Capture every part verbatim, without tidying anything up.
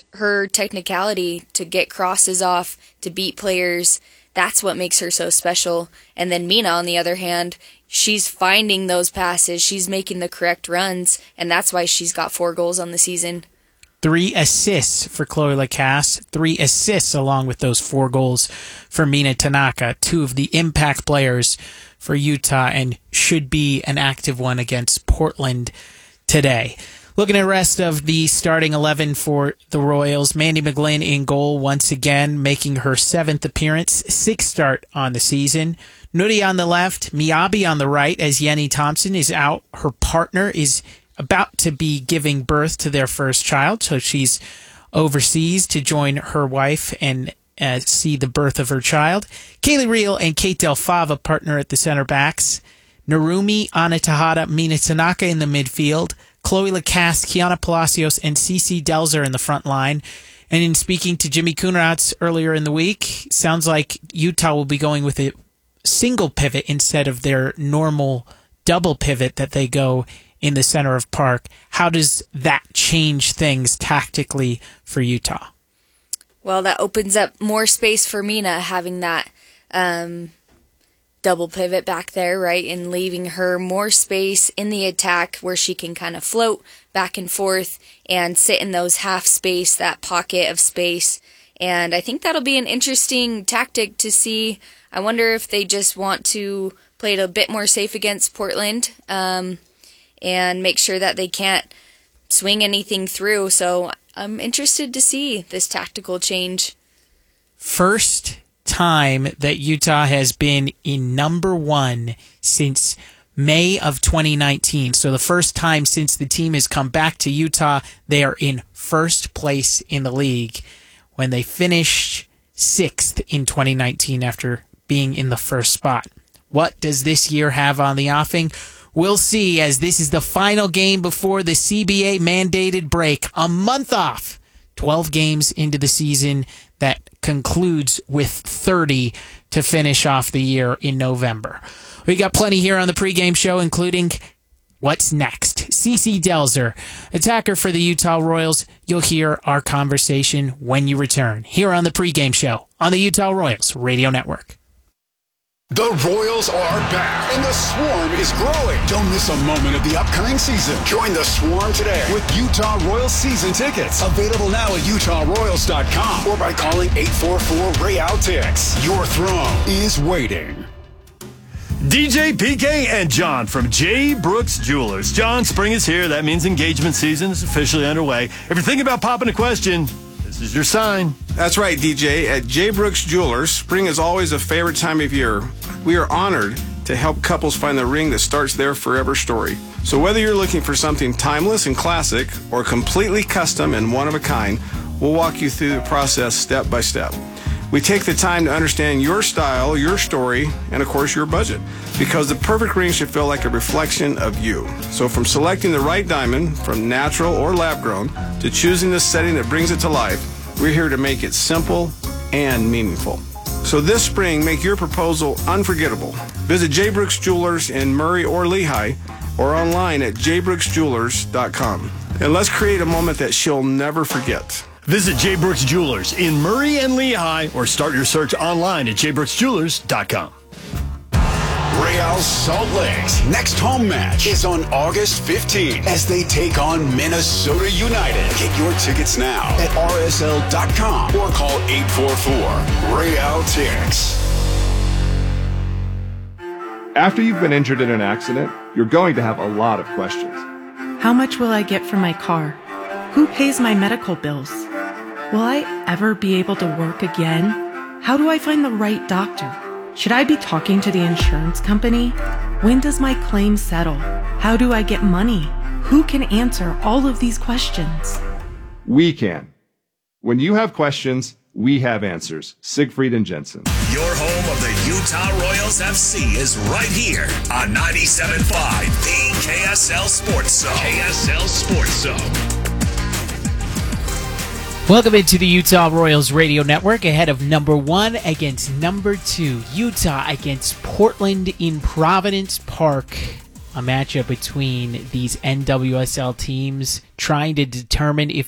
her technicality to get crosses off, to beat players. That's what makes her so special. And then Mina, on the other hand, she's finding those passes. She's making the correct runs, and that's why she's got four goals on the season. Three assists for Chloe Lacasse. Three assists along with those four goals for Mina Tanaka. Two of the impact players for Utah, and should be an active one against Portland today. Looking at the rest of the starting eleven for the Royals, Mandy McGlynn in goal once again, making her seventh appearance, sixth start on the season. Nuri on the left, Miyabi on the right, as Yenny Thompson is out. Her partner is about to be giving birth to their first child, so she's overseas to join her wife and uh, see the birth of her child. Kaylee Reel and Kate Del Fava partner at the center backs. Narumi, Ana Tejada, Mina Tanaka in the midfield. Chloe Lacasse, Kiana Palacios, and Cece Delzer in the front line. And in speaking to Jimmy Kunratz earlier in the week, sounds like Utah will be going with a single pivot instead of their normal double pivot that they go in the center of park. How does that change things tactically for Utah? Well, that opens up more space for Mina, having that um, double pivot back there, right, and leaving her more space in the attack where she can kind of float back and forth and sit in those half space, that pocket of space. And I think that'll be an interesting tactic to see. I wonder if they just want to play it a bit more safe against Portland um, and make sure that they can't swing anything through. So I'm interested to see this tactical change. First time that Utah has been in number one since May of twenty nineteen. So the first time since the team has come back to Utah, they are in first place in the league when they finished sixth in twenty nineteen after being in the first spot. What does this year have on the offing? We'll see, as this is the final game before the C B A mandated break. A month off. twelve games into the season that concludes with thirty to finish off the year in November. We got plenty here on the pregame show, including what's next. Cece Delzer, attacker for the Utah Royals. You'll hear our conversation when you return here on the pregame show on the Utah Royals Radio Network. The Royals are back, and the Swarm is growing. Don't miss a moment of the upcoming season. Join the Swarm today with Utah Royals season tickets. Available now at utah royals dot com or by calling eight four four, R A Y A L Tix. Your throne is waiting. D J, P K, and John from J. Brooks Jewelers. John, spring is here. That means engagement season is officially underway. If you're thinking about popping a question, this is your sign. That's right, D J. At J. Brooks Jewelers, spring is always a favorite time of year. We are honored to help couples find the ring that starts their forever story. So whether you're looking for something timeless and classic or completely custom and one of a kind, we'll walk you through the process step by step. We take the time to understand your style, your story, and of course your budget, because the perfect ring should feel like a reflection of you. So from selecting the right diamond, from natural or lab grown, to choosing the setting that brings it to life, we're here to make it simple and meaningful. So this spring, make your proposal unforgettable. Visit J. Brooks Jewelers in Murray or Lehigh, or online at j brooks jewelers dot com. And let's create a moment that she'll never forget. Visit J. Brooks Jewelers in Murray and Lehigh, or start your search online at j brooks jewelers dot com. Real Salt Lake's next home match is on August fifteenth as they take on Minnesota United. Get your tickets now at r s l dot com or call eight four four, R A Y A L Tix. After you've been injured in an accident, you're going to have a lot of questions. How much will I get for my car? Who pays my medical bills? Will I ever be able to work again? How do I find the right doctor? Should I be talking to the insurance company? When does my claim settle? How do I get money? Who can answer all of these questions? We can. When you have questions, we have answers. Siegfried and Jensen. Your home of the Utah Royals F C is right here on ninety-seven point five, the K S L Sports Zone. K S L Sports Zone. Welcome into the Utah Royals Radio Network ahead of number one against number two. Utah against Portland in Providence Park. A matchup between these N W S L teams trying to determine if there's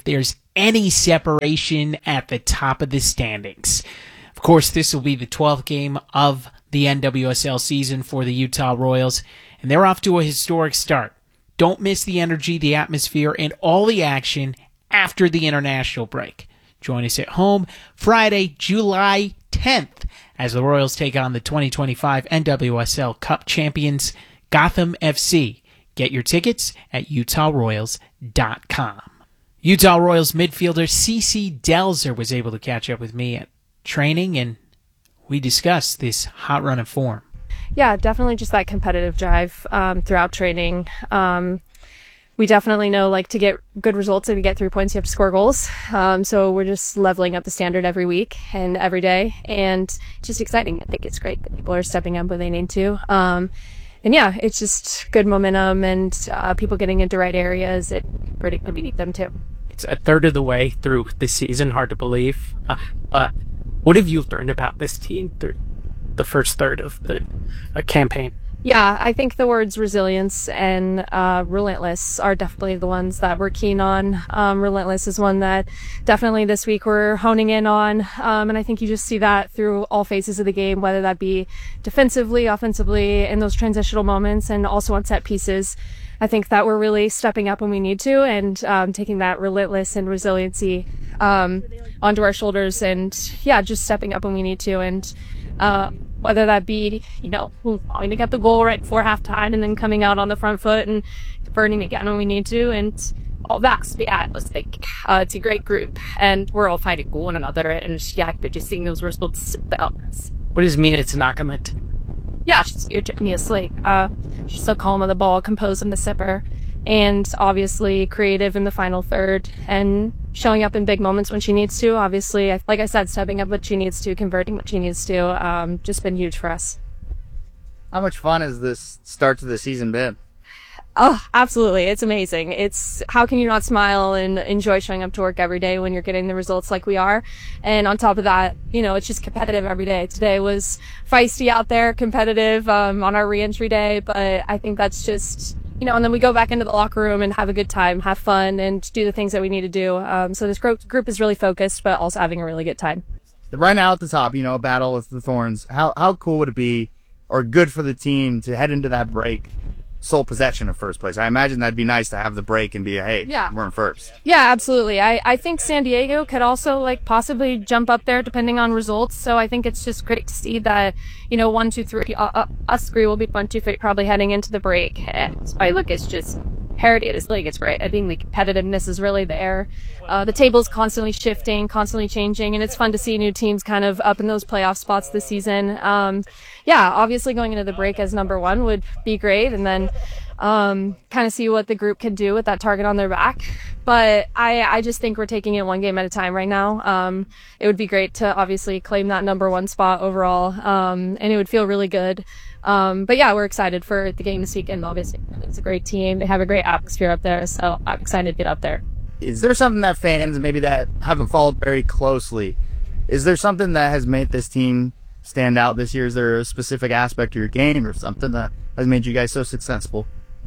any separation at the top of the standings. Of course, this will be the twelfth game of the N W S L season for the Utah Royals, and they're off to a historic start. Don't miss the energy, the atmosphere, and all the action after the international break. Join us at home Friday, July tenth, as the Royals take on the twenty twenty-five N W S L Cup champions, Gotham F C. Get your tickets at utah royals dot com. Utah Royals midfielder CeCe Delzer was able to catch up with me at training, and we discussed this hot run of form. Yeah, definitely just that competitive drive um, throughout training. Um, we definitely know, like, to get good results and to get three points, you have to score goals. Um, so we're just leveling up the standard every week and every day, and it's just exciting. I think it's great that people are stepping up when they need to. Um, and yeah, it's just good momentum and uh, people getting into right areas. It pretty we need them too. It's a third of the way through the season. Hard to believe. Uh, uh, what have you learned about this team through the first third of the uh, campaign? Yeah, I think the words resilience and uh, relentless are definitely the ones that we're keen on. Um, relentless is one that definitely this week we're honing in on. Um, and I think you just see that through all phases of the game, whether that be defensively, offensively, in those transitional moments, and also on set pieces. I think that we're really stepping up when we need to, and um, taking that relentless and resiliency um, onto our shoulders, and yeah, just stepping up when we need to. And uh, whether that be, you know, wanting to get the goal right before halftime and then coming out on the front foot and converting again when we need to, and all that. So yeah, it was like, uh, it's a great group, and we're all fighting one another, and yeah, but just seeing those results out. What does Mina Tanaka meant? Yeah, she's a genius. Like, uh, she's so calm on the ball, composed in the sipper, and obviously creative in the final third, and showing up in big moments when she needs to. Obviously, like I said, stepping up what she needs to, converting what she needs to. Um, just been huge for us. How much fun has this start to the season been? Oh, absolutely. It's amazing. It's, how can you not smile and enjoy showing up to work every day when you're getting the results like we are? And on top of that, you know, it's just competitive every day. Today was feisty out there, competitive, um, on our re-entry day, but I think that's just, you know, and then we go back into the locker room and have a good time, have fun, and do the things that we need to do. Um, so this group, group is really focused, but also having a really good time. Right now at the top, you know, a battle with the Thorns. How, how cool would it be, or good for the team, to head into that break sole possession of first place? I imagine that'd be nice to have the break and be a, hey, yeah, we're in first. Yeah, absolutely. I, I think San Diego could also, like, possibly jump up there depending on results. So I think it's just great to see that, you know, one, two, three, uh, uh, us three will be one, two, three, probably heading into the break. And I look, it's just parity of this league. It's great. I think the competitiveness is really there. Uh, the table's constantly shifting, constantly changing, and it's fun to see new teams kind of up in those playoff spots this season. Um, yeah, obviously going into the break as number one would be great, and then um, kind of see what the group can do with that target on their back. But I, I just think we're taking it one game at a time right now. Um, it would be great to obviously claim that number one spot overall, um, and it would feel really good. Um, but yeah, we're excited for the game this weekend. Obviously, it's a great team. They have a great atmosphere up there, so I'm excited to get up there. Is there something that fans, maybe that haven't followed very closely, is there something that has made this team stand out this year? Is there a specific aspect of your game or something that has made you guys so successful?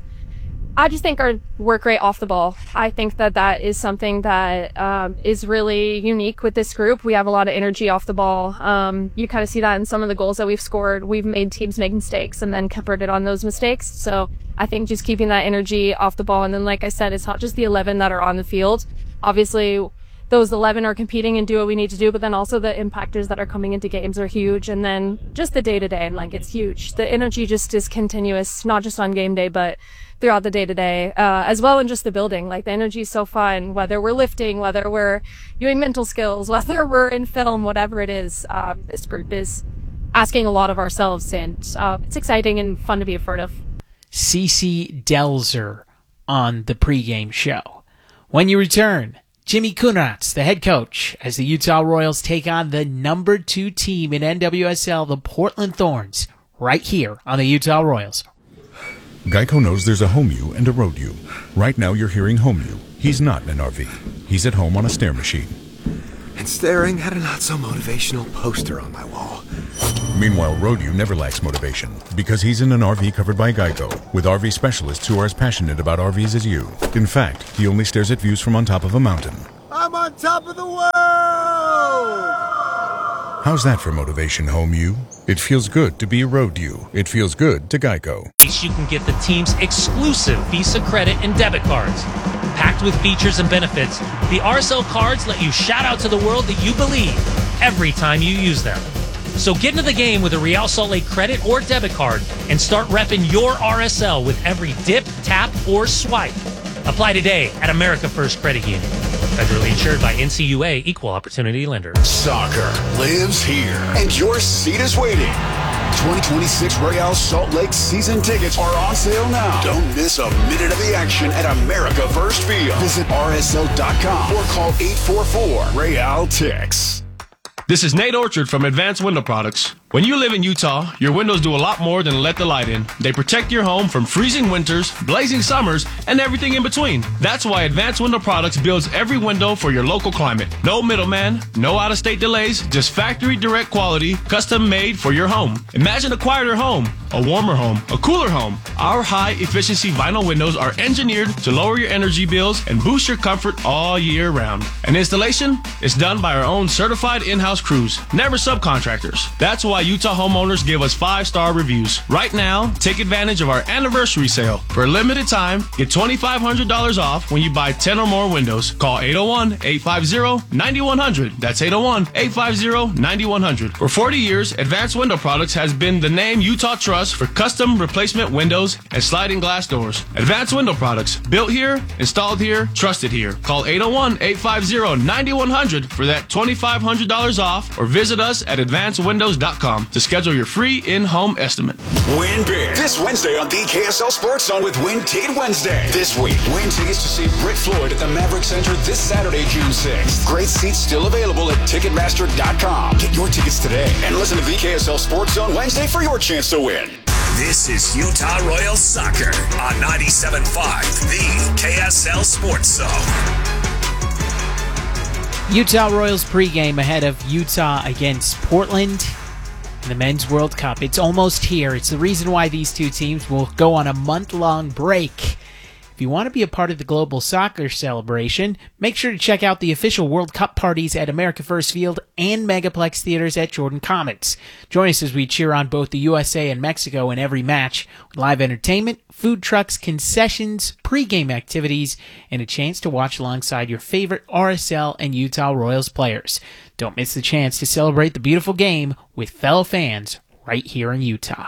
I just think our work rate off the ball. I think that that is something that um, is really unique with this group. We have a lot of energy off the ball. Um, you kind of see that in some of the goals that we've scored. We've made teams make mistakes and then converted on those mistakes. So I think just keeping that energy off the ball. And then, like I said, it's not just the eleven that are on the field. Obviously, those eleven are competing and do what we need to do, but then also the impactors that are coming into games are huge. And then just the day-to-day, like, it's huge. The energy just is continuous, not just on game day, but throughout the day-to-day, uh, as well in just the building. Like, the energy is so fun, whether we're lifting, whether we're doing mental skills, whether we're in film, whatever it is. Uh, this group is asking a lot of ourselves, and uh, it's exciting and fun to be a part of. CeCe Delzer on the pregame show. When you return, Jimmy Kunratz, the head coach, as the Utah Royals take on the number two team in N W S L, the Portland Thorns, right here on the Utah Royals. Geico knows there's a home you and a road you. Right now you're hearing home you. He's not in an R V. He's at home on a stair machine. And staring at a not-so-motivational poster on my wall. Meanwhile, road you never lacks motivation because he's in an R V covered by Geico with R V specialists who are as passionate about R Vs as you. In fact, he only stares at views from on top of a mountain. I'm on top of the world! How's that for motivation, Home U? It feels good to be a Road U. It feels good to Geico. You can get the team's exclusive Visa credit and debit cards. Packed with features and benefits, the R S L cards let you shout out to the world that you believe every time you use them. So get into the game with a Real Salt Lake credit or debit card and start repping your R S L with every dip, tap, or swipe. Apply today at America First Credit Union. Federally insured by N C U A, Equal Opportunity Lender. Soccer lives here, and your seat is waiting. twenty twenty-six Real Salt Lake season tickets are on sale now. Don't miss a minute of the action at America First Field. Visit R S L dot com or call eight four four Real Tix. This is Nate Orchard from Advanced Window Products. When you live in Utah, your windows do a lot more than let the light in. They protect your home from freezing winters, blazing summers, and everything in between. That's why Advanced Window Products builds every window for your local climate. No middleman, no out-of-state delays, just factory direct quality, custom made for your home. Imagine a quieter home, a warmer home, a cooler home. Our high-efficiency vinyl windows are engineered to lower your energy bills and boost your comfort all year round. And installation is done by our own certified in-house crews, never subcontractors. That's why Utah homeowners give us five-star reviews. Right now, take advantage of our anniversary sale. For a limited time, get twenty-five hundred dollars off when you buy ten or more windows. Call eight oh one, eight five zero, nine one zero zero. That's eight oh one, eight five zero, nine one zero zero. For forty years, Advanced Window Products has been the name Utah trusts for custom replacement windows and sliding glass doors. Advanced Window Products, built here, installed here, trusted here. Call eight oh one, eight five zero, nine one zero zero for that twenty-five hundred dollars off, or visit us at advanced windows dot com to schedule your free in-home estimate. Win big this Wednesday on the K S L Sports Zone with Win Ticket Wednesday. This week, win tickets to see Brit Floyd at the Maverick Center this Saturday, June sixth. Great seats still available at ticketmaster dot com. Get your tickets today and listen to the K S L Sports Zone Wednesday for your chance to win. This is Utah Royals Soccer on ninety-seven point five, the K S L Sports Zone. Utah Royals pregame ahead of Utah against Portland in the Men's World Cup. It's almost here. It's the reason why these two teams will go on a month-long break. If you want to be a part of the global soccer celebration, make sure to check out the official World Cup parties at America First Field and Megaplex Theaters at Jordan Commons. Join us as we cheer on both the U S A and Mexico in every match, with live entertainment, food trucks, concessions, pregame activities, and a chance to watch alongside your favorite R S L and Utah Royals players. Don't miss the chance to celebrate the beautiful game with fellow fans right here in Utah.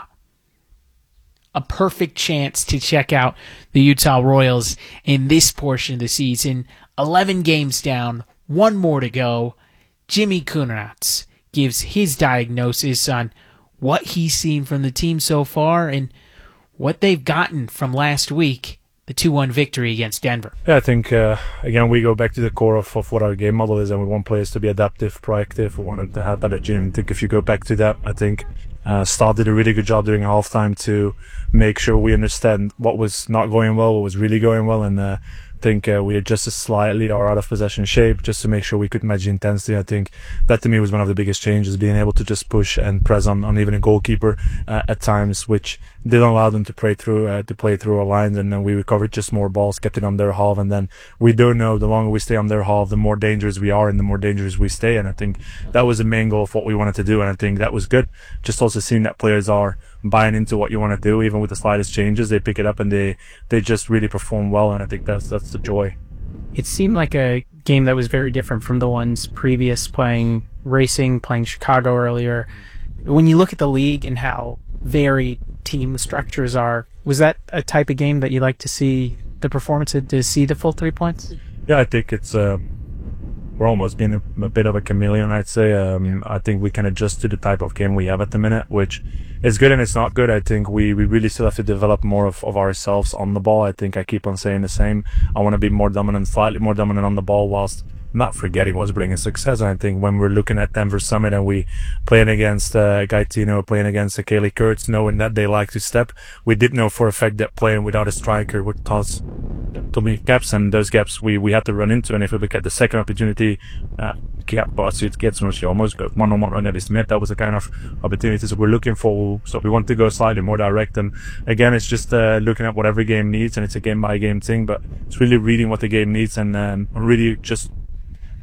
A perfect chance to check out the Utah Royals in this portion of the season. eleven games down, one more to go. Jimmy Kunrats gives his diagnosis on what he's seen from the team so far and what they've gotten from last week, the two one victory against Denver. Yeah, I think, uh, again, we go back to the core of, of what our game model is, and we want players to be adaptive, proactive. We want to have that at gym. I think if you go back to that, I think uh, Stahl did a really good job during halftime to make sure we understand what was not going well, what was really going well, and uh, I think uh, we adjusted slightly our out of possession shape just to make sure we could match the intensity. I think that to me was one of the biggest changes, being able to just push and press on, on even a goalkeeper uh, at times, which didn't allow them to play through uh, to play through our lines, and then we recovered just more balls, kept it on their half, and then we do know the longer we stay on their half, the more dangerous we are and the more dangerous we stay, and I think that was the main goal of what we wanted to do, and I think that was good. Just also seeing that players are buying into what you want to do, even with the slightest changes, they pick it up and they they just really perform well, and I think that's that's the joy. It seemed like a game that was very different from the ones previous, playing Racing, playing Chicago earlier. When you look at the league and how varied team structures are, was that a type of game that you like to see the performance, to see the full three points? Yeah, I think it's uh, we're almost being a, a bit of a chameleon, I'd say. Um, I think we can adjust to the type of game we have at the minute, which is good and it's not good. I think we, we really still have to develop more of, of ourselves on the ball. I think I keep on saying the same. I want to be more dominant, slightly more dominant on the ball, whilst not forgetting what's bringing success. And I think when we're looking at Denver Summit and we playing against uh, Gaetino, playing against Kaylee Kurtz, knowing that they like to step, we did know for a fact that playing without a striker would cause too many gaps, and those gaps we, we had to run into. And if we look at the second opportunity, uh, gap boss, it gets when she almost got one on one on Eddie Smith. That was the kind of opportunities we're looking for. So we want to go slightly more direct. And again, it's just uh, looking at what every game needs, and it's a game by game thing, but it's really reading what the game needs and um, really just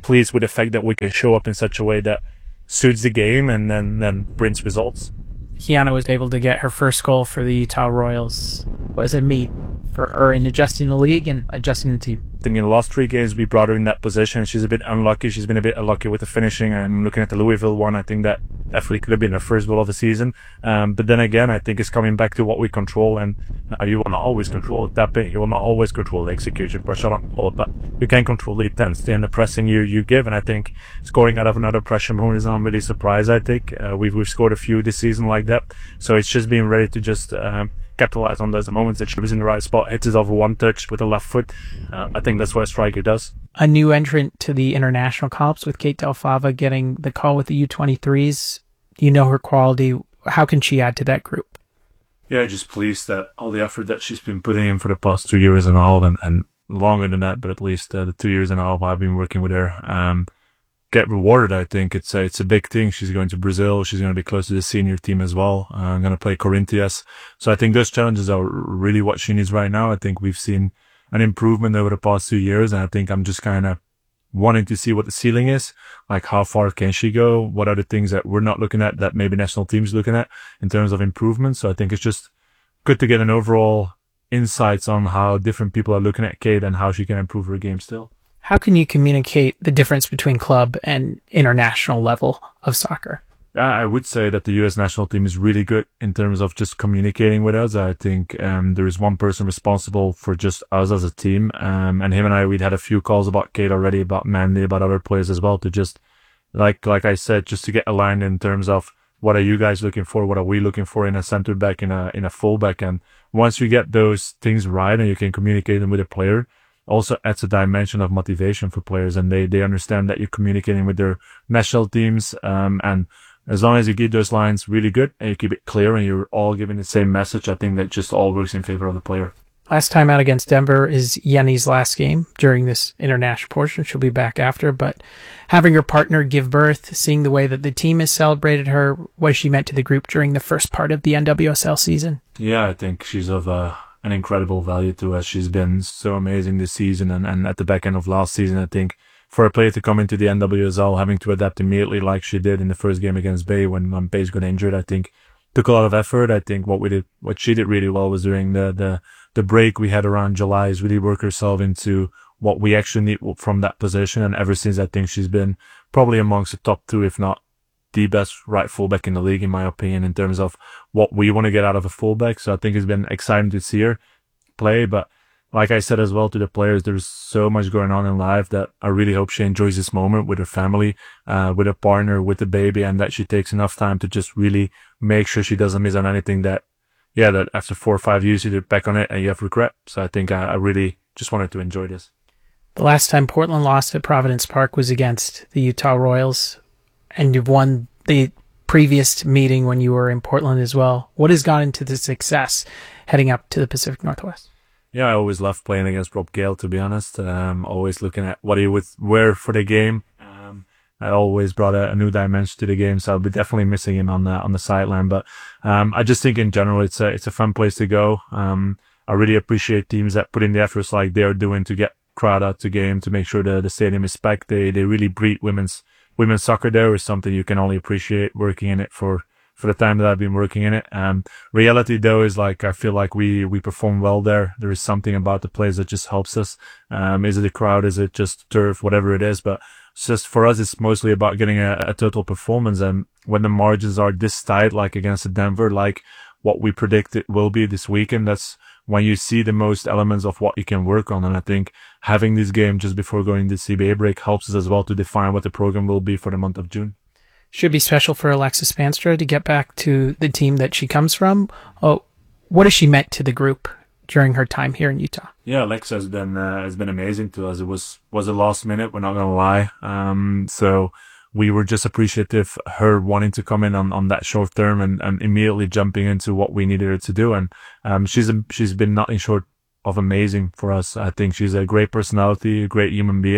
pleased with the fact that we can show up in such a way that suits the game and then, then brings results. Kiana was able to get her first goal for the Utah Royals. What does it mean for her in adjusting the league and adjusting the team? I think in the last three games we brought her in that position. She's a bit unlucky. She's been a bit unlucky with the finishing. And looking at the Louisville one, I think that definitely could have been her first goal of the season. Um, but then again, I think it's coming back to what we control, and uh, you will not always control that bit. You will not always control the execution per shot on goal, but you can control the intensity and the pressing you you give. And I think scoring out of another pressure moment is not really a surprise. I think uh, we've we've scored a few this season like that. So it's just being ready to just um, capitalize on those moments that she was in the right spot, hits it over one touch with a left foot. Uh, I think that's what a striker does. A new entrant to the international comps with Kate Del Fava getting the call with the U twenty-threes. You know her quality. How can she add to that group? Yeah, just pleased that all the effort that she's been putting in for the past two years and all, and, and longer than that, but at least uh, the two years and a half I've been working with her, um, get rewarded. I think it's a, it's a big thing. She's going to Brazil. She's going to be close to the senior team as well. Uh, I'm going to play Corinthians. So I think those challenges are really what she needs right now. I think we've seen an improvement over the past two years, and I think I'm just kind of wanting to see what the ceiling is, like how far can she go, what are the things that we're not looking at that maybe national teams looking at in terms of improvement. So I think it's just good to get an overall insights on how different people are looking at Kate and how she can improve her game still. How can you communicate the difference between club and international level of soccer? I would say that the U S national team is really good in terms of just communicating with us. I think um, there is one person responsible for just us as a team. Um, and him and I, we'd had a few calls about Kate already, about Mandy, about other players as well, to just, like like I said, just to get aligned in terms of what are you guys looking for? What are we looking for in a center back, in a in a fullback? And once you get those things right and you can communicate them with a player, also adds a dimension of motivation for players, and they, they understand that you're communicating with their national teams. Um, and as long as you get those lines really good and you keep it clear and you're all giving the same message, I think that just all works in favor of the player. Last time out against Denver is Yenny's last game during this international portion. She'll be back after, but having her partner give birth, seeing the way that the team has celebrated her, what she meant to the group during the first part of the N W S L season. Yeah, I think she's of uh, an incredible value to us. She's been so amazing this season, and, and at the back end of last season, I think for a player to come into the N W S L, having to adapt immediately like she did in the first game against Bay when, when Bay's got injured, I think took a lot of effort. I think what we did, what she did really well was during the, the, the break we had around July is really work herself into what we actually need from that position. And ever since, I think she's been probably amongst the top two, if not the best right fullback in the league, in my opinion, in terms of what we want to get out of a fullback. So I think it's been exciting to see her play, but like I said as well to the players, there's so much going on in life that I really hope she enjoys this moment with her family, uh, with her partner, with the baby, and that she takes enough time to just really make sure she doesn't miss on anything that, yeah, that after four or five years you look back on it and you have regret. So I think I, I really just wanted to enjoy this. The last time Portland lost at Providence Park was against the Utah Royals, and you've won the previous meeting when you were in Portland as well. What has gone into the success heading up to the Pacific Northwest? Yeah, I always loved playing against Rob Gale, to be honest. Um, always looking at what he would wear for the game. Um, I always brought a, a new dimension to the game, so I'll be definitely missing him on the on the sideline. But um, I just think in general, it's a it's a fun place to go. Um, I really appreciate teams that put in the efforts like they're doing to get crowd out to game, to make sure the the stadium is packed. They they really breed women's women's soccer there. Is something you can only appreciate working in it for. for the time that I've been working in it. Um, reality though is like, I feel like we, we perform well there. There is something about the place that just helps us. Um, is it the crowd? Is it just turf? Whatever it is. But it's just for us, it's mostly about getting a, a total performance. And when the margins are this tight, like against Denver, like what we predict it will be this weekend, that's when you see the most elements of what you can work on. And I think having this game just before going to C B A break helps us as well to define what the program will be for the month of June. Should be special for Alexis Spanstra to get back to the team that she comes from. Oh, what has she meant to the group during her time here in Utah? Yeah, Alexa has been uh, has been amazing to us. It was was a last minute. We're not gonna lie. Um, so we were just appreciative her wanting to come in on, on that short term and, and immediately jumping into what we needed her to do. And um, she's a, she's been nothing short of amazing for us. I think she's a great personality, a great human being.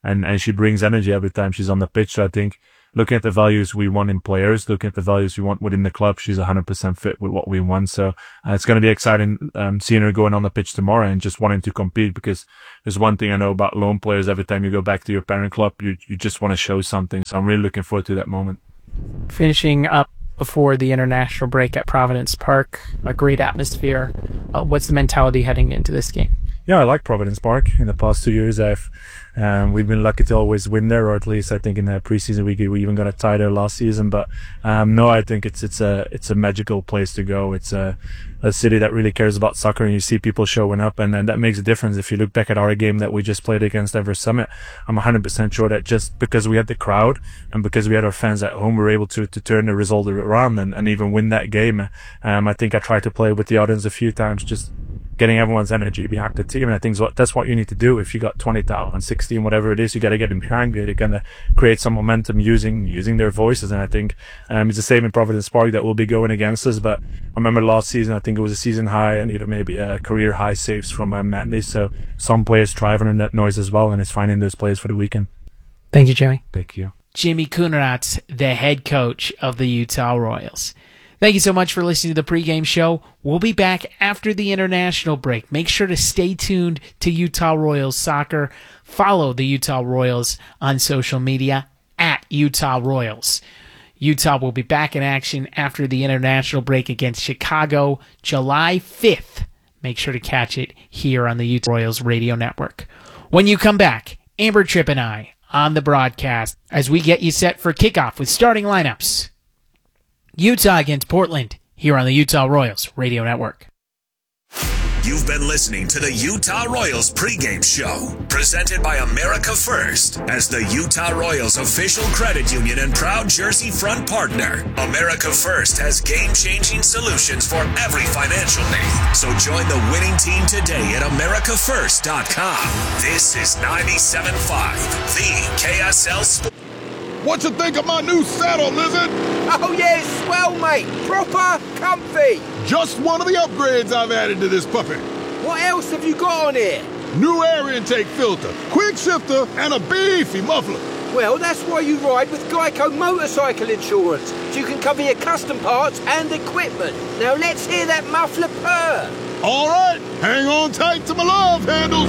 and, and she brings energy every time she's on the pitch. So I think looking at the values we want in players, looking at the values we want within the club, she's one hundred percent fit with what we want. So uh, it's going to be exciting um, seeing her going on the pitch tomorrow and just wanting to compete, because there's one thing I know about loan players. Every time you go back to your parent club, you, you just want to show something. So I'm really looking forward to that moment. Finishing up before the international break at Providence Park, a great atmosphere. Uh, what's the mentality heading into this game? Yeah, I like Providence Park. In the past two years, I've um, we've been lucky to always win there, or at least I think in the preseason we we even got a tie there last season. But um, no, I think it's it's a it's a magical place to go. It's a a city that really cares about soccer, and you see people showing up, and, and that makes a difference. If you look back at our game that we just played against Everest Summit, I'm one hundred percent sure that just because we had the crowd and because we had our fans at home, we were able to to turn the result around and, and even win that game. Um, I think I tried to play with the audience a few times, just getting everyone's energy behind the team. And I think that's what you need to do. If you got twenty thousand, sixteen, whatever it is, you got to get them behind you. They're going to create some momentum using using their voices. And I think um, it's the same in Providence Park that will be going against us. But I remember last season, I think it was a season high and either maybe a career high saves from uh, Manley. So some players thrive under that noise as well, and it's finding those players for the weekend. Thank you, Jimmy. Thank you. Jimmy Kuneratz, the head coach of the Utah Royals. Thank you so much for listening to the pregame show. We'll be back after the international break. Make sure to stay tuned to Utah Royals Soccer. Follow the Utah Royals on social media at Utah Royals. Utah will be back in action after the international break against Chicago, July fifth. Make sure to catch it here on the Utah Royals Radio Network. When you come back, Amber Tripp and I on the broadcast as we get you set for kickoff with starting lineups. Utah against Portland, here on the Utah Royals Radio Network. You've been listening to the Utah Royals pregame show, presented by America First. As the Utah Royals official credit union and proud jersey front partner, America First has game-changing solutions for every financial need. So join the winning team today at america first dot com. This is ninety-seven point five, the K S L Sports. What you think of my new saddle, Lizard? Oh yeah, it's swell, mate. Proper comfy. Just one of the upgrades I've added to this puppy. What else have you got on here? New air intake filter, quick shifter, and a beefy muffler. Well, that's why you ride with Geico Motorcycle Insurance, so you can cover your custom parts and equipment. Now let's hear that muffler purr. All right, hang on tight to my love handles.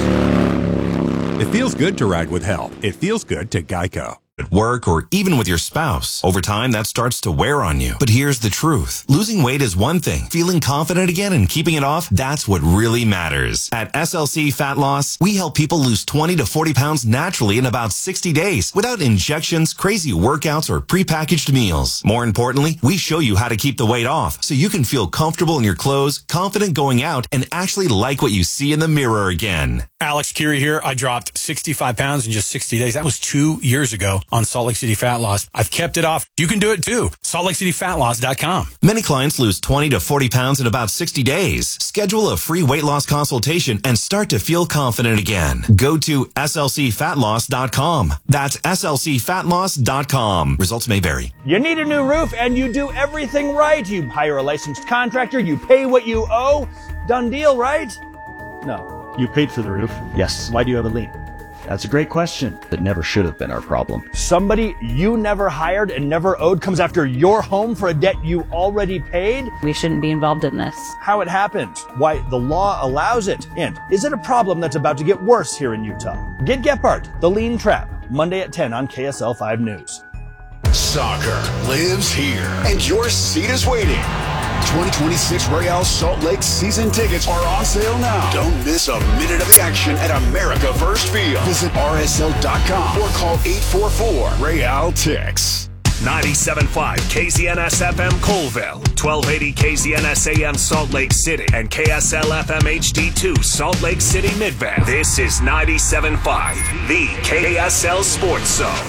It feels good to ride with help. It feels good to Geico. At work or even with your spouse. Over time, that starts to wear on you. But here's the truth. Losing weight is one thing. Feeling confident again and keeping it off, that's what really matters. At S L C Fat Loss, we help people lose twenty to forty pounds naturally in about sixty days without injections, crazy workouts, or prepackaged meals. More importantly, we show you how to keep the weight off so you can feel comfortable in your clothes, confident going out, and actually like what you see in the mirror again. Alex Curie here. I dropped sixty-five pounds in just sixty days. That was two years ago on Salt Lake City Fat Loss. I've kept it off. You can do it too. salt lake city fat loss dot com. Many clients lose twenty to forty pounds in about sixty days. Schedule a free weight loss consultation and start to feel confident again. Go to S L C fat loss dot com. That's S L C fat loss dot com. Results may vary. You need a new roof and you do everything right. You hire a licensed contractor. You pay what you owe. Done deal, right? No. You paid for the roof. Yes. Why do you have a lien? That's a great question. That never should have been our problem. Somebody you never hired and never owed comes after your home for a debt you already paid? We shouldn't be involved in this. How it happened, why the law allows it, and is it a problem that's about to get worse here in Utah? Get Gephardt, The Lien Trap, Monday at ten on K S L five News. Soccer lives here, and your seat is waiting. twenty twenty-six Real Salt Lake season tickets are on sale now. Don't miss a minute of the action at America First Field. Visit R S L dot com or call eight four four Real Tix. ninety-seven point five K Z N S F M Colville, twelve eighty K Z N S A M Salt Lake City, and K S L F M H D two Salt Lake City Midvale. This is ninety-seven point five, the K S L Sports Zone.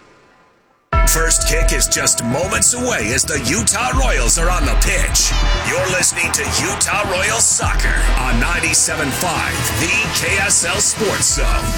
First kick is just moments away as the Utah Royals are on the pitch. You're listening to Utah Royals Soccer on ninety-seven point five, the K S L Sports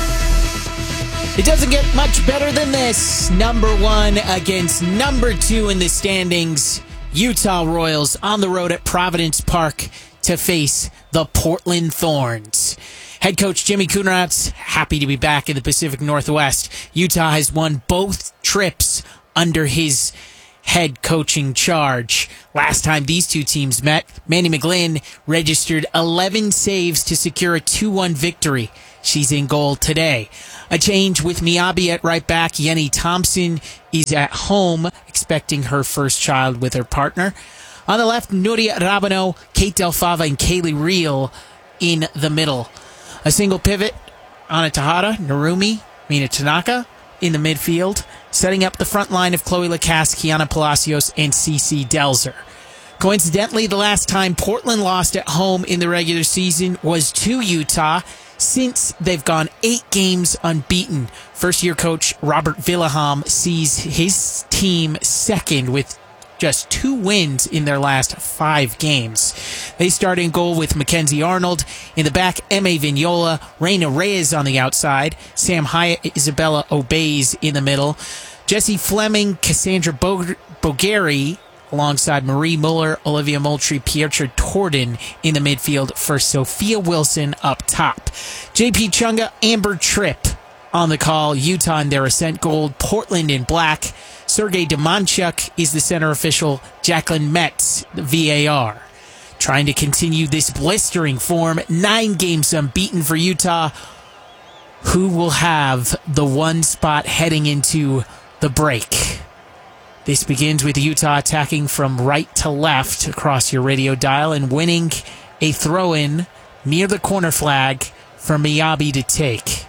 Zone. It doesn't get much better than this. Number one against number two in the standings. Utah Royals on the road at Providence Park to face the Portland Thorns. Head coach Jimmy Kuhnrath's happy to be back in the Pacific Northwest. Utah has won both trips under his head coaching charge. Last time these two teams met, Mandy McGlynn registered eleven saves to secure a two one victory. She's in goal today. A change with Miyabi at right back. Yenny Thompson is at home, expecting her first child with her partner. On the left, Nuria Rabano, Kate Del Fava, and Kaylee Reel in the middle. A single pivot, Ana Tejada, Narumi, Mina Tanaka in the midfield, setting up the front line of Chloe Lacasse, Kiana Palacios, and Cece Delzer. Coincidentally, the last time Portland lost at home in the regular season was to Utah. Since they've gone eight games unbeaten, first-year coach Robert Villaham sees his team second with just two wins in their last five games. They start in goal with Mackenzie Arnold. In the back, M A Vignola, Reina Reyes on the outside, Sam Hyatt, Isabella Obeys in the middle, Jesse Fleming, Cassandra Bog- Bogeri, alongside Marie Muller, Olivia Moultrie, Pietra Torden in the midfield for Sophia Wilson up top. J P Chunga, Amber Tripp on the call. Utah in their Ascent Gold, Portland in black. Sergei Demanchuk is the center official. Jacqueline Metz, the V A R. Trying to continue this blistering form. Nine games unbeaten for Utah. Who will have the one spot heading into the break? This begins with Utah attacking from right to left across your radio dial and winning a throw-in near the corner flag for Miyabi to take.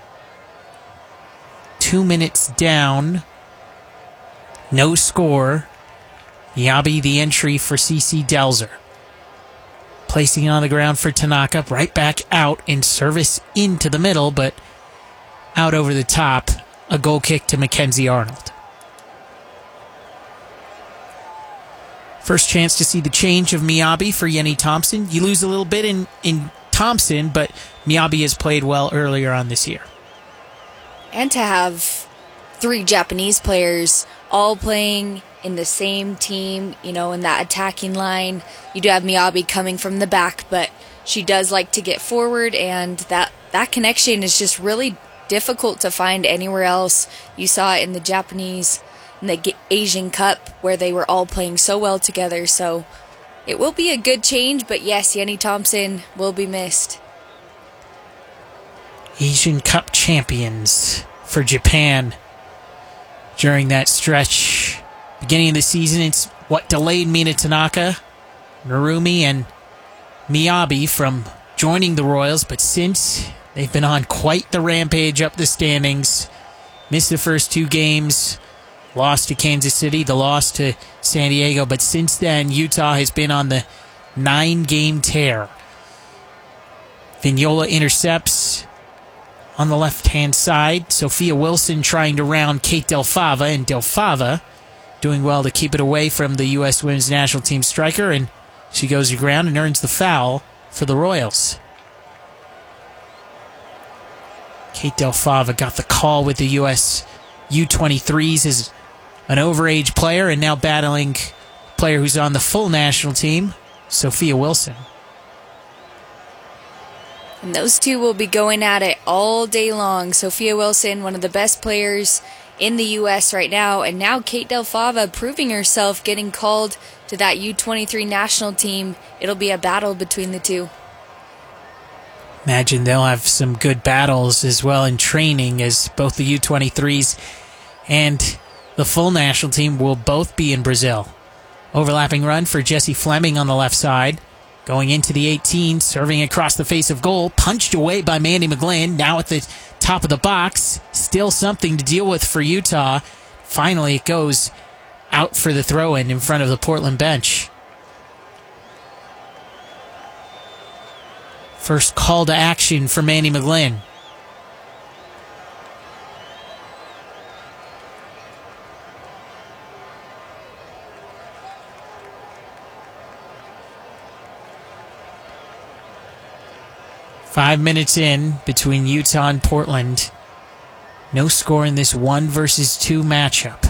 Two minutes down. No score. Miyabi the entry for Cece Delzer. Placing it on the ground for Tanaka. Right back out and service into the middle, but out over the top. A goal kick to Mackenzie Arnold. First chance to see the change of Miyabi for Yenny Thompson. You lose a little bit in, in Thompson, but Miyabi has played well earlier on this year. And to have three Japanese players all playing in the same team, you know, in that attacking line. You do have Miyabi coming from the back, but she does like to get forward, and that, that connection is just really difficult to find anywhere else. You saw it in the Japanese in the Asian Cup, where they were all playing so well together. So it will be a good change, but yes, Yenny Thompson will be missed. Asian Cup champions for Japan during that stretch. Beginning of the season, it's what delayed Mina Tanaka, Narumi, and Miyabi from joining the Royals, but since, they've been on quite the rampage up the standings. Missed the first two games. Lost to Kansas City, the loss to San Diego, but since then, Utah has been on the nine-game tear. Vignola intercepts on the left-hand side. Sophia Wilson trying to round Kate Del Fava, and Del Fava doing well to keep it away from the U S Women's National Team striker, and she goes to ground and earns the foul for the Royals. Kate Del Fava got the call with the U S U twenty-threes as an overage player, and now battling a player who's on the full national team, Sophia Wilson. And those two will be going at it all day long. Sophia Wilson, one of the best players in the U S right now, and now Kate Del Fava proving herself, getting called to that U twenty-three national team. It'll be a battle between the two. Imagine they'll have some good battles as well in training, as both the U twenty-threes and the full national team will both be in Brazil. Overlapping run for Jessie Fleming on the left side. Going into the eighteen, serving across the face of goal. Punched away by Mandy McGlynn. Now at the top of the box. Still something to deal with for Utah. Finally, it goes out for the throw-in in front of the Portland bench. First call to action for Mandy McGlynn. Five minutes in between Utah and Portland. No score in this one versus two matchup.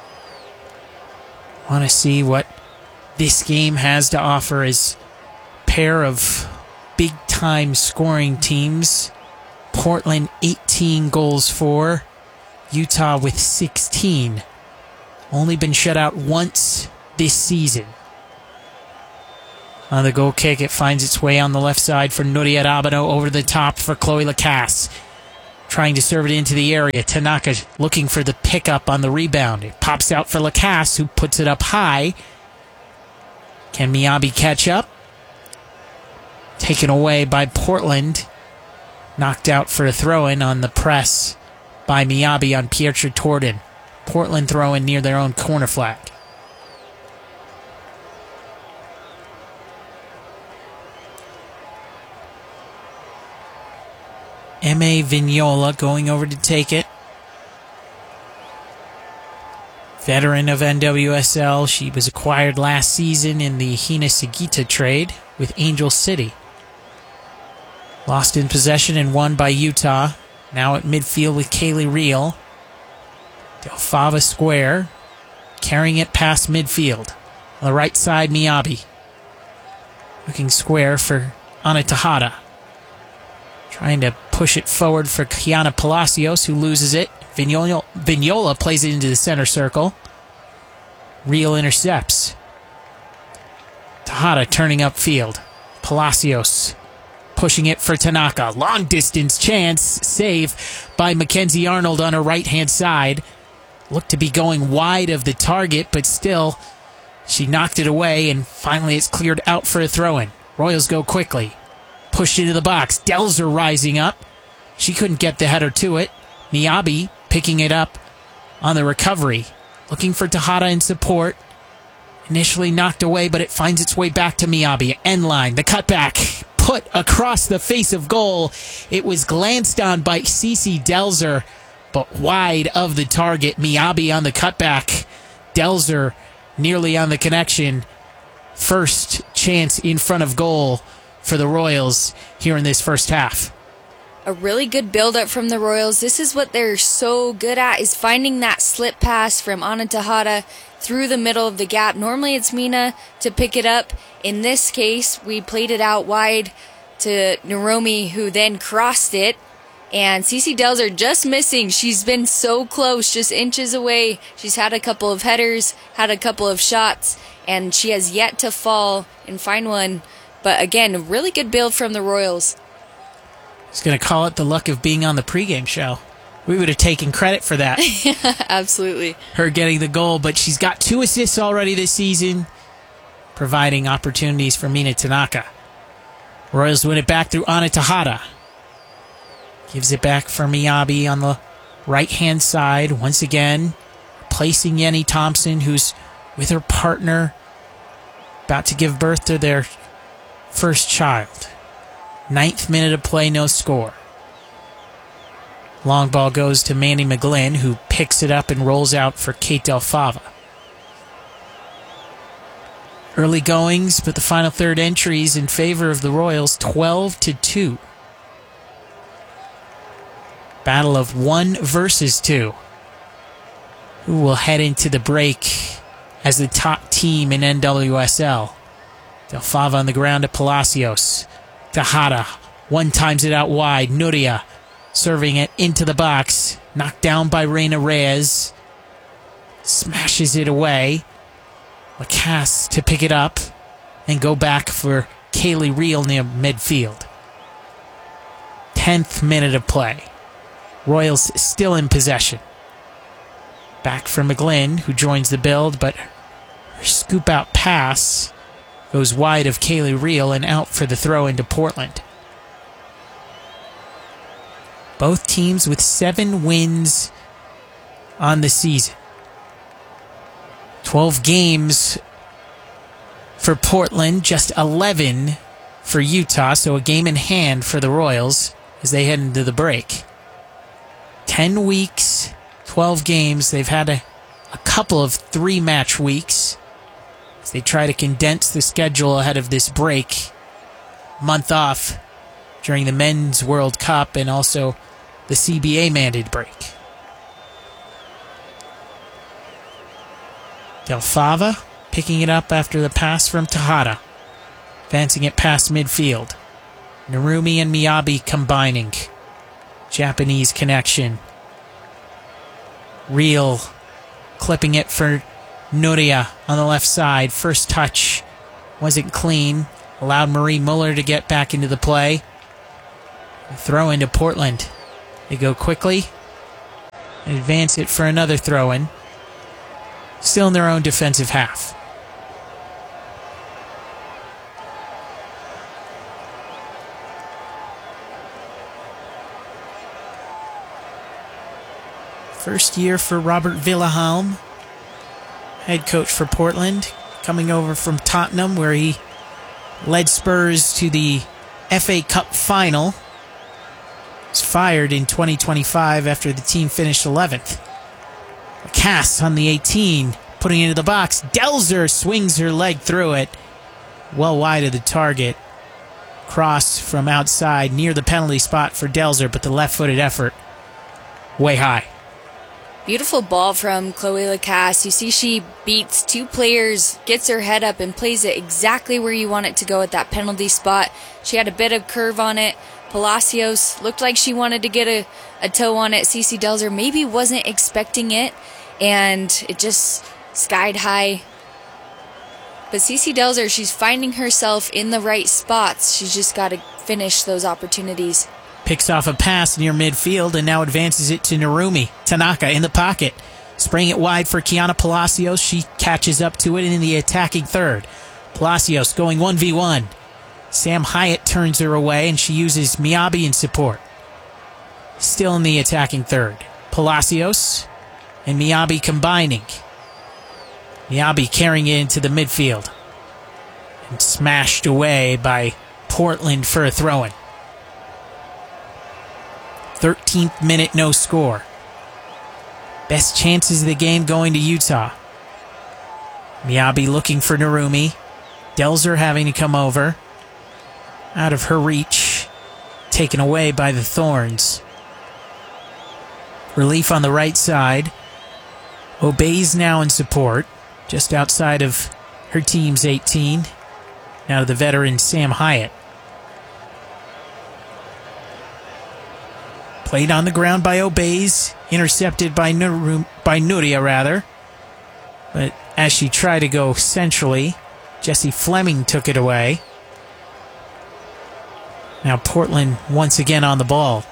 Want to see what this game has to offer as pair of big-time scoring teams. Portland eighteen goals for, Utah with sixteen. Only been shut out once this season. On the goal kick, it finds its way on the left side for Nuria Rabano, over the top for Chloe Lacasse. Trying to serve it into the area. Tanaka looking for the pickup on the rebound. It pops out for Lacasse, who puts it up high. Can Miyabi catch up? Taken away by Portland. Knocked out for a throw-in on the press by Miyabi on Pietra Torden. Portland throw-in near their own corner flag. M A Vignola going over to take it. Veteran of N W S L, she was acquired last season in the Hina Sugita trade with Angel City. Lost in possession and won by Utah. Now at midfield with Kaylee Reel. Del Fava square. Carrying it past midfield. On the right side, Miyabi. Looking square for Ana Tejada. Trying to push it forward for Kiana Palacios, who loses it. Vignola, Vignola plays it into the center circle. Reel intercepts. Tejada turning upfield. Palacios pushing it for Tanaka. Long distance chance. Save by Mackenzie Arnold on her right hand side. Looked to be going wide of the target, but still she knocked it away, and finally it's cleared out for a throw-in. Royals go quickly. Pushed into the box. Delzer rising up. She couldn't get the header to it. Miyabi picking it up on the recovery. Looking for Tejada in support. Initially knocked away, but it finds its way back to Miyabi. End line. The cutback put across the face of goal. It was glanced on by Cece Delzer, but wide of the target. Miyabi on the cutback. Delzer nearly on the connection. First chance in front of goal for the Royals here in this first half. A really good build-up from the Royals. This is what they're so good at, is finding that slip pass from Ana Tejada through the middle of the gap. Normally it's Mina to pick it up. In this case, we played it out wide to Naromi, who then crossed it. And Cece Delzer just missing. She's been so close, just inches away. She's had a couple of headers, had a couple of shots, and she has yet to fall and find one. But again, a really good build from the Royals. I was going to call it the luck of being on the pregame show. We would have taken credit for that. Absolutely. Her getting the goal, but she's got two assists already this season, providing opportunities for Mina Tanaka. Royals win it back through Ana Tejada. Gives it back for Miyabi on the right-hand side. Once again, placing Yenny Thompson, who's with her partner, about to give birth to their first child. Ninth minute of play, no score. Long ball goes to Mandy McGlynn, who picks it up and rolls out for Kate Del Fava. Early goings, but the final third entries in favor of the Royals, twelve to two. Battle of one versus two. Who will head into the break as the top team in N W S L? Del Fava on the ground to Palacios. Tejada one times it out wide. Nuria serving it into the box. Knocked down by Reina Reyes. Smashes it away. Lacasse to pick it up and go back for Kaylee Reel near midfield. Tenth minute of play. Royals still in possession. Back for McGlynn, who joins the build, but her scoop out pass goes wide of Kaylee Reel and out for the throw into Portland. Both teams with seven wins on the season. twelve games for Portland, just eleven for Utah, so a game in hand for the Royals as they head into the break. ten weeks, twelve games. They've had a, a couple of three-match weeks as they try to condense the schedule ahead of this break. Month off during the Men's World Cup and also the C B A-mandated break. Del Fava picking it up after the pass from Tejada. Advancing it past midfield. Narumi and Miyabi combining. Japanese connection. Real clipping it for Nuria on the left side. First touch wasn't clean. Allowed Marie Muller to get back into the play. Throw into Portland. They go quickly. Advance it for another throw in. Still in their own defensive half. First year for Robert Villahelm, head coach for Portland, coming over from Tottenham, where he led Spurs to the F A Cup final. Was fired in twenty twenty-five after the team finished eleventh. Cass on the eighteen, putting it into the box. Delzer swings her leg through it, well wide of the target. Cross from outside near the penalty spot for Delzer, but the left-footed effort way high. Beautiful ball from Chloe Lacasse. You see she beats two players, gets her head up, and plays it exactly where you want it to go at that penalty spot. She had a bit of curve on it. Palacios looked like she wanted to get a, a toe on it. Cece Delzer maybe wasn't expecting it, and it just skied high. But Cece Delzer, she's finding herself in the right spots. She's just got to finish those opportunities. Picks off a pass near midfield and now advances it to Narumi. Tanaka in the pocket. Spraying it wide for Kiana Palacios. She catches up to it in the attacking third. Palacios going one v one. Sam Hyatt turns her away and she uses Miyabi in support. Still in the attacking third. Palacios and Miyabi combining. Miyabi carrying it into the midfield. And smashed away by Portland for a throw-in. thirteenth minute, no score. Best chances of the game going to Utah. Miyabi looking for Narumi. Delzer having to come over. Out of her reach. Taken away by the Thorns. Relief on the right side. Obeys now in support. Just outside of her team's eighteen. Now to the veteran Sam Hyatt. Played on the ground by Obeys, intercepted by Nur- by Nuria rather. But as she tried to go centrally, Jessie Fleming took it away. Now Portland once again on the ball.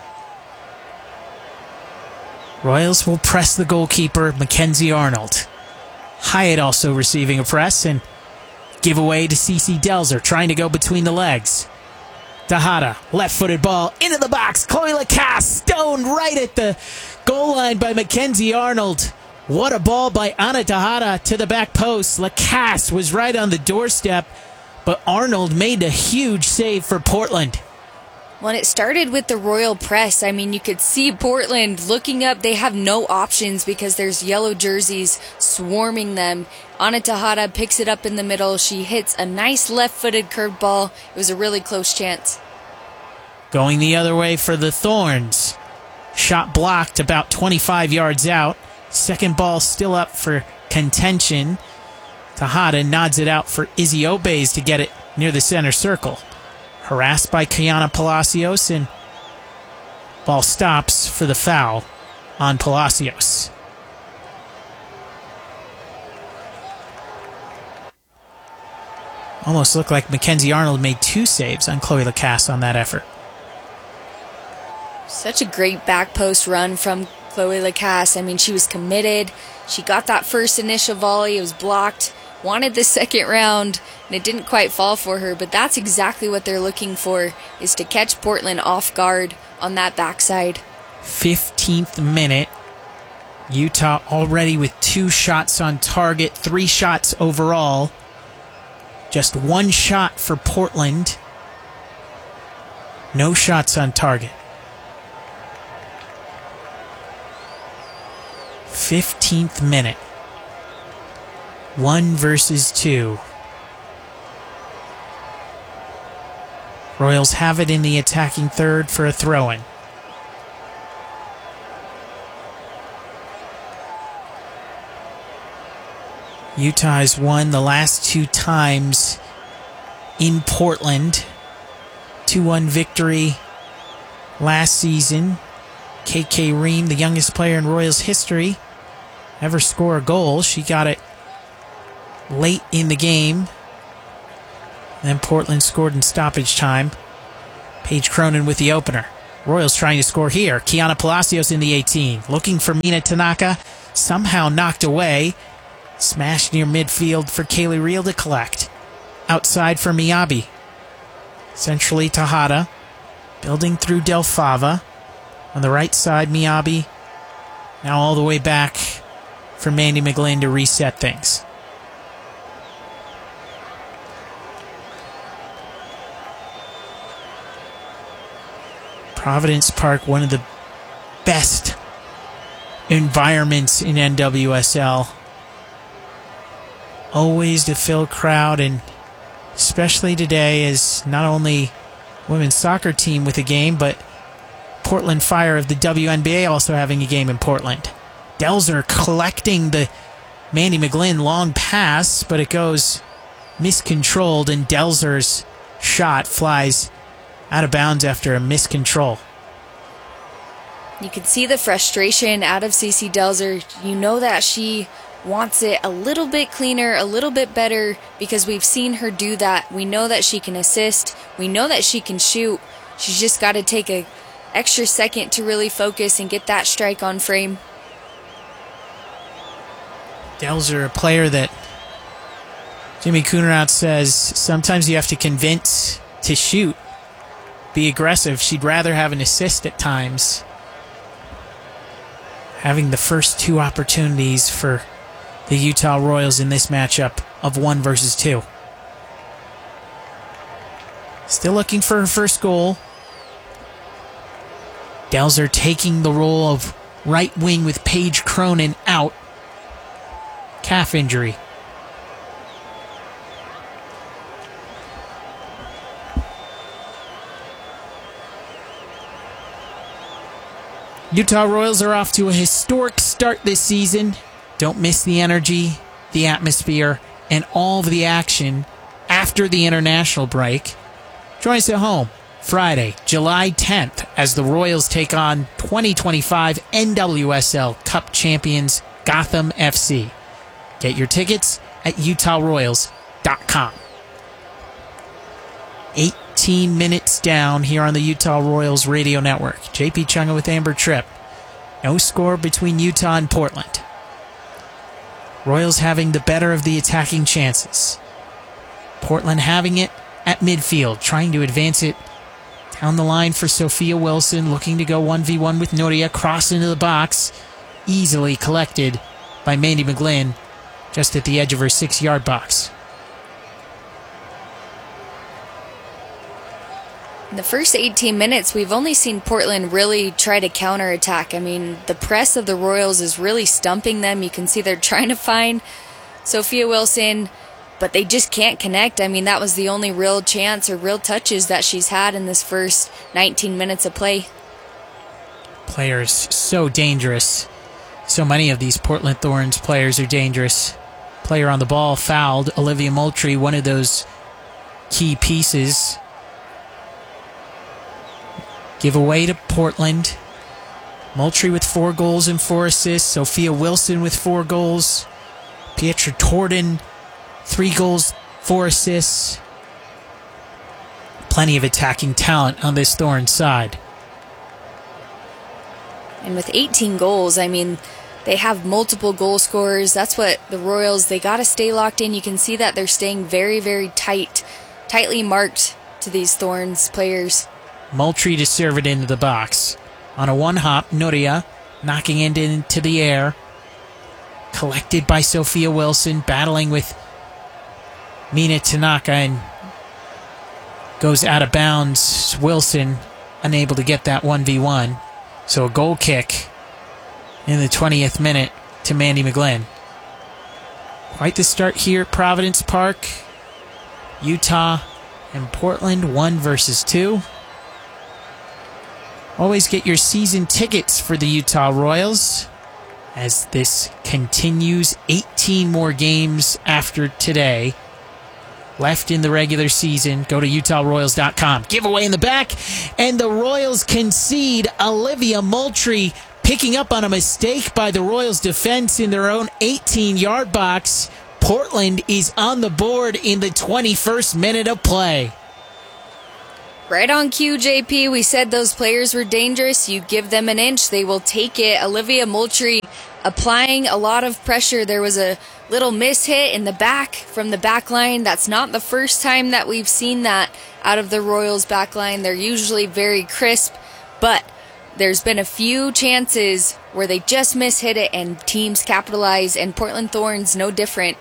Royals will press the goalkeeper, Mackenzie Arnold. Hyatt also receiving a press and give away to Cece Delzer, trying to go between the legs. Tejada, left-footed ball into the box. Chloe Lacasse stoned right at the goal line by Mackenzie Arnold. What a ball by Ana Tejada to the back post. Lacasse was right on the doorstep, but Arnold made a huge save for Portland. When it started with the Royal press, I mean, you could see Portland looking up. They have no options because there's yellow jerseys swarming them. Ana Tejada picks it up in the middle. She hits a nice left-footed curved ball. It was a really close chance. Going the other way for the Thorns. Shot blocked about twenty-five yards out. Second ball still up for contention. Tejada nods it out for Izzy Obeys to get it near the center circle. Harassed by Kiana Palacios, and ball stops for the foul on Palacios. Almost looked like Mackenzie Arnold made two saves on Chloe Lacasse on that effort. Such a great back post run from Chloe Lacasse. I mean, she was committed. She got that first initial volley. It was blocked. Wanted the second round, and it didn't quite fall for her, but that's exactly what they're looking for, is to catch Portland off guard on that backside. fifteenth minute. Utah already with two shots on target, three shots overall. Just one shot for Portland. No shots on target. fifteenth minute. One versus two. Royals have it in the attacking third for a throw-in. Utah has won the last two times in Portland. two one victory last season. K K Ream, the youngest player in Royals history, ever score a goal. She got it late in the game. Then Portland scored in stoppage time. Paige Cronin with the opener. Royals trying to score here. Kiana Palacios in the eighteen. Looking for Mina Tanaka. Somehow knocked away. Smashed near midfield for Kaylee Reel to collect. Outside for Miyabi. Centrally Tejada. Building through Del Fava. On the right side, Miyabi. Now all the way back for Mandy McGlynn to reset things. Providence Park, one of the best environments in N W S L. Always to fill crowd, and especially today as not only women's soccer team with a game, but Portland Fire of the W N B A also having a game in Portland. Delzer collecting the Mandy McGlynn long pass, but it goes miscontrolled, and Delzer's shot flies out of bounds after a miscontrol. You can see the frustration out of Cece Delzer. You know that she wants it a little bit cleaner, a little bit better, because we've seen her do that. We know that she can assist. We know that she can shoot. She's just got to take a extra second to really focus and get that strike on frame. Delzer, a player that Jimmy Coonerot says sometimes you have to convince to shoot, be aggressive. She'd rather have an assist at times. Having the first two opportunities for the Utah Royals in this matchup of one versus two. Still looking for her first goal. Delzer taking the role of right wing with Paige Cronin out. Calf injury. Utah Royals are off to a historic start this season. Don't miss the energy, the atmosphere, and all of the action after the international break. Join us at home Friday, July tenth, as the Royals take on twenty twenty-five N W S L Cup champions Gotham F C. Get your tickets at utah royals dot com. eighteen minutes down here on the Utah Royals radio network. J P Chunga with Amber Tripp. No score between Utah and Portland. Royals having the better of the attacking chances. Portland having it at midfield, trying to advance it down the line for Sophia Wilson, looking to go one v one with Nuria, cross into the box, easily collected by Mandy McGlynn, just at the edge of her six-yard box. In the first eighteen minutes, we've only seen Portland really try to counterattack. I mean, the press of the Royals is really stumping them. You can see they're trying to find Sophia Wilson, but they just can't connect. I mean, that was the only real chance or real touches that she's had in this first nineteen minutes of play. Players so dangerous. So many of these Portland Thorns players are dangerous. Player on the ball fouled. Olivia Moultrie, one of those key pieces. Give away to Portland. Moultrie with four goals and four assists. Sophia Wilson with four goals. Pietra Torden, three goals, four assists. Plenty of attacking talent on this Thorns side. And with eighteen goals, I mean, they have multiple goal scorers. That's what the Royals, they got to stay locked in. You can see that they're staying very, very tight, tightly marked to these Thorns players. Moultrie to serve it into the box. On a one-hop, Nuria knocking it into the air. Collected by Sophia Wilson, battling with Mina Tanaka, and goes out of bounds. Wilson unable to get that one v one. So a goal kick in the twentieth minute to Mandy McGlynn. Quite the start here at Providence Park. Utah and Portland, one versus two. Always get your season tickets for the Utah Royals as this continues. eighteen more games after today. left in the regular season. Go to Utah Royals dot com. Giveaway in the back, and the Royals concede. Olivia Moultrie picking up on a mistake by the Royals defense in their own eighteen-yard box. Portland is on the board in the twenty-first minute of play. Right on cue, J P. We said those players were dangerous. You give them an inch, they will take it. Olivia Moultrie applying a lot of pressure. There was a little miss hit in the back from the back line. That's not the first time that we've seen that out of the Royals back line. They're usually very crisp, but there's been a few chances where they just miss hit it and teams capitalize, and Portland Thorns no different.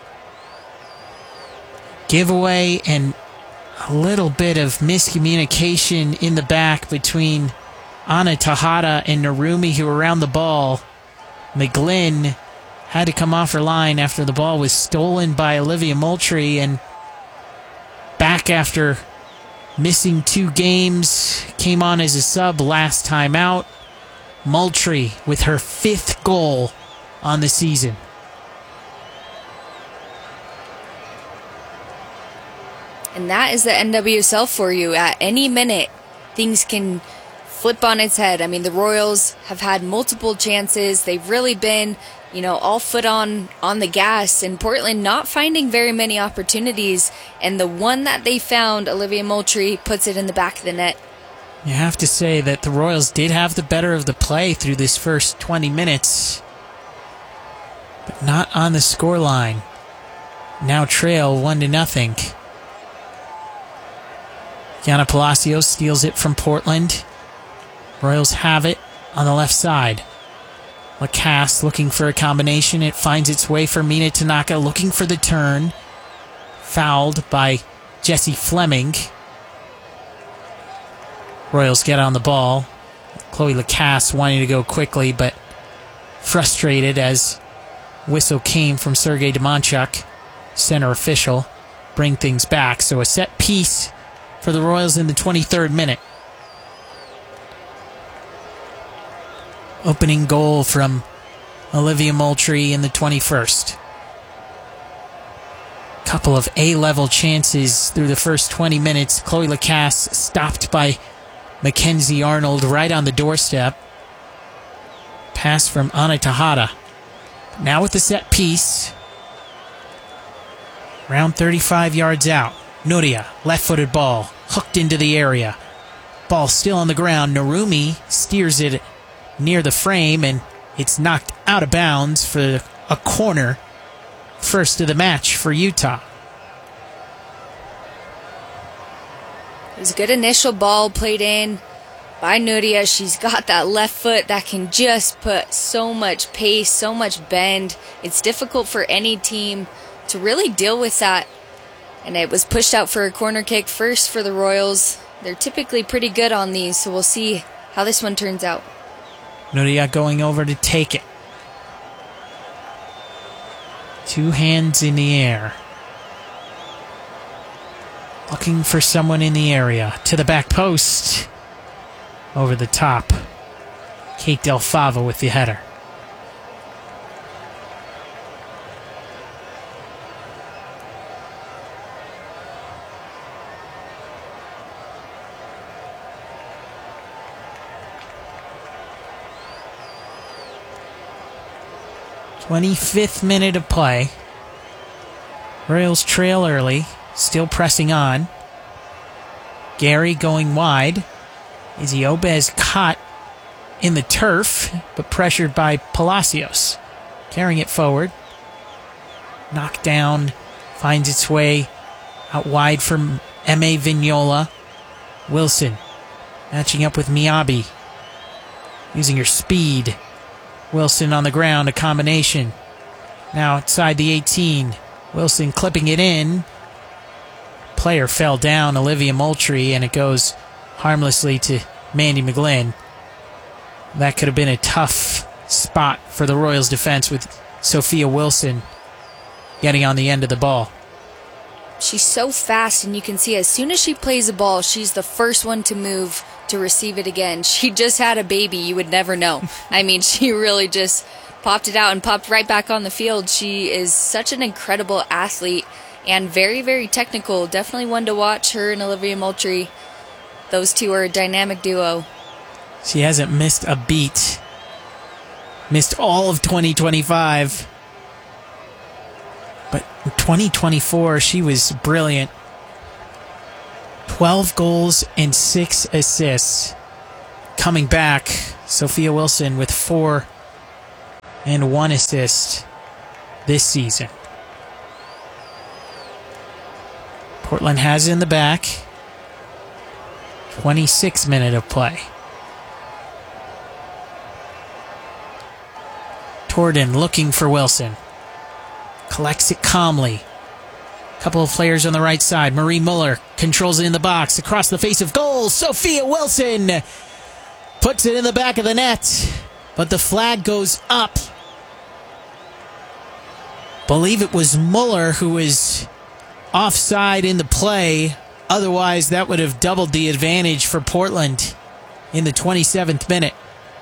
Giveaway and a little bit of miscommunication in the back between Anna Tejada and Narumi, who were around the ball. McGlynn had to come off her line after the ball was stolen by Olivia Moultrie, and back after missing two games, came on as a sub last time out. Moultrie with her fifth goal on the season. And that is the N W S L for you. At any minute, things can flip on its head. I mean, the Royals have had multiple chances. They've really been, you know, all foot on, on the gas. And Portland not finding very many opportunities. And the one that they found, Olivia Moultrie puts it in the back of the net. You have to say that the Royals did have the better of the play through this first twenty minutes. But not on the scoreline. Now trail one to nothing. Yana Palacios steals it from Portland. Royals have it on the left side. Lacasse looking for a combination. It finds its way for Mina Tanaka, looking for the turn. Fouled by Jessie Fleming. Royals get on the ball. Chloe Lacasse wanting to go quickly, but frustrated as whistle came from Sergei Demonchuk, center official, bring things back. So a set piece for the Royals in the twenty-third minute. Opening goal from Olivia Moultrie in the twenty-first. Couple of A-level chances through the first twenty minutes. Chloe Lacasse stopped by Mackenzie Arnold right on the doorstep. Pass from Anna Tejada. Now with the set piece. Around thirty-five yards out. Nuria, left-footed ball, hooked into the area. Ball still on the ground. Narumi steers it near the frame, and it's knocked out of bounds for a corner. First of the match for Utah. It was a good initial ball played in by Nuria. She's got that left foot that can just put so much pace, so much bend. It's difficult for any team to really deal with that. And it was pushed out for a corner kick first for the Royals. They're typically pretty good on these, so we'll see how this one turns out. Nuria going over to take it. Two hands in the air. Looking for someone in the area. To the back post. Over the top. Kate Del Fava with the header. twenty-fifth minute of play. Royals trail early, still pressing on. Gary going wide. Izzy Obez caught in the turf, but pressured by Palacios. Carrying it forward. Knocked down, finds its way out wide from M A Vignola. Wilson matching up with Miyabi. Using her speed. Wilson on the ground, a combination. Now outside the eighteen. Wilson clipping it in. Player fell down, Olivia Moultrie, and it goes harmlessly to Mandy McGlynn. That could have been a tough spot for the Royals defense with Sophia Wilson getting on the end of the ball. She's so fast, and you can see as soon as she plays the ball, she's the first one to move to receive it again. She just had a baby, you would never know. I mean, she really just popped it out and popped right back on the field. She is such an incredible athlete, and very, very technical. Definitely one to watch, her and Olivia Moultrie. Those two are a dynamic duo. She hasn't missed a beat. Missed all of twenty twenty-five. But in twenty twenty-four, she was brilliant. twelve goals and six assists. Coming back, Sophia Wilson with four and one assist this season. Portland has it in the back. twenty-six minute of play. Torden looking for Wilson. Collects it calmly. Couple of players on the right side. Marie Muller controls it in the box. Across the face of goal. Sophia Wilson puts it in the back of the net. But the flag goes up. Believe it was Muller who was offside in the play. Otherwise, that would have doubled the advantage for Portland in the twenty-seventh minute.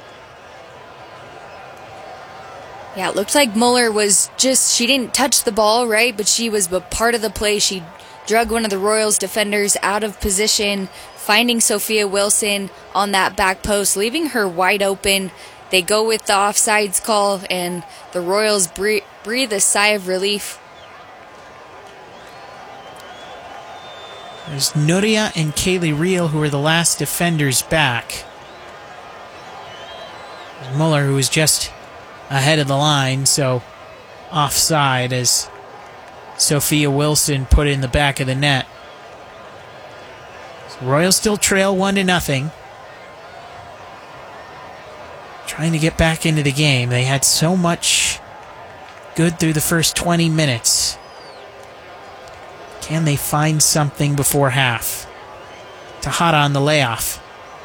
Yeah, it looked like Muller was just, she didn't touch the ball, right? But she was a part of the play. She drug one of the Royals defenders out of position, finding Sophia Wilson on that back post, leaving her wide open. They go with the offsides call, and the Royals breathe, breathe a sigh of relief. There's Nuria and Kaylee Reel, who are the last defenders back. There's Muller, who was just ahead of the line, so offside as Sophia Wilson put it in the back of the net. So Royals still trail one to nothing. Trying to get back into the game. They had so much good through the first twenty minutes. Can they find something before half? Tejada on the layoff.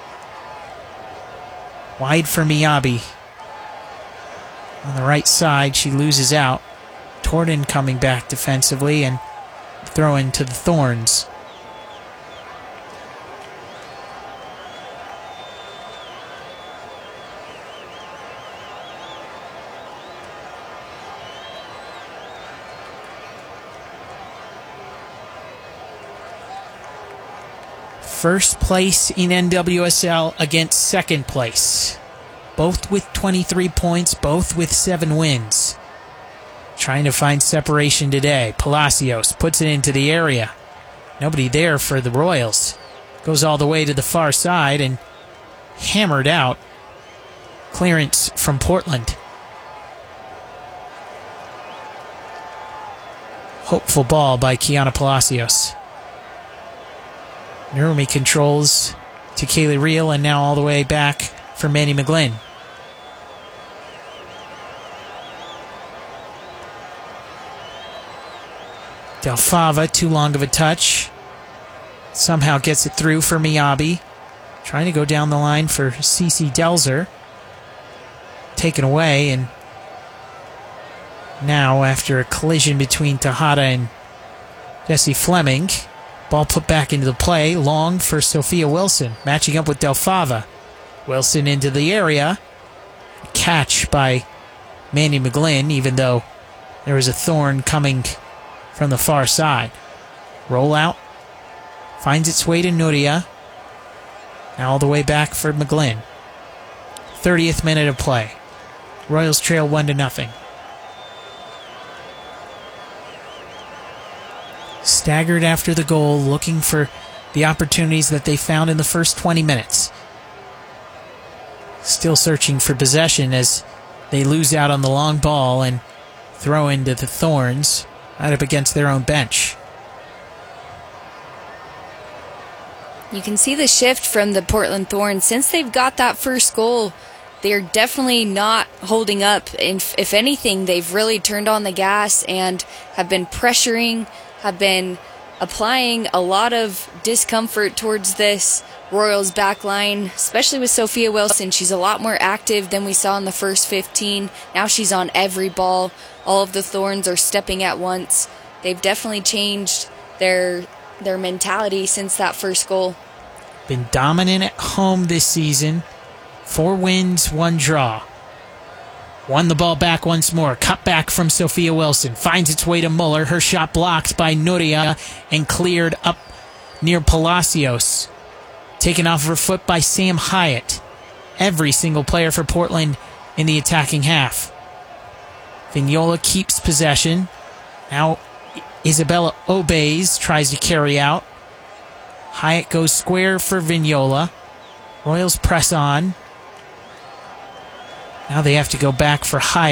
Wide for Miyabi. On the right side, she loses out. Torden coming back defensively and throwing to the Thorns. First place in N W S L against second place. Both with twenty-three points, both with seven wins. Trying to find separation today. Palacios puts it into the area. Nobody there for the Royals. Goes all the way to the far side and hammered out. Clearance from Portland. Hopeful ball by Kiana Palacios. Nurmi controls to Kaylee Reel, and now all the way back for Manny McGlynn. Del Fava, too long of a touch. Somehow gets it through for Miyabi. Trying to go down the line for Cece Delzer. Taken away, and now after a collision between Tejada and Jessie Fleming, ball put back into the play. Long for Sophia Wilson, matching up with Del Fava. Wilson into the area. Catch by Mandy McGlynn, even though there was a Thorn coming from the far side. Rollout. Finds its way to Nuria. Now all the way back for McGlynn. thirtieth minute of play. Royals trail one to nothing. Staggered after the goal, looking for the opportunities that they found in the first twenty minutes. Still searching for possession as they lose out on the long ball and throw into the Thorns right up against their own bench. You can see the shift from the Portland Thorns. Since they've got that first goal, they're definitely not holding up. If, if anything, they've really turned on the gas and have been pressuring, have been applying a lot of discomfort towards this Royals back line, especially with Sophia Wilson. She's a lot more active than we saw in the first fifteen. Now she's on every ball. All of the Thorns are stepping at once. They've definitely changed their their mentality since that first goal. Been dominant at home this season. Four wins, one draw. Won the ball back once more. Cut back from Sophia Wilson. Finds its way to Muller. Her shot blocked by Nuria and cleared up near Palacios. Taken off her foot by Sam Hyatt. Every single player for Portland in the attacking half. Vignola keeps possession. Now Isabella obeys, tries to carry out. Hyatt goes square for Vignola. Royals press on. Now they have to go back for Hyatt.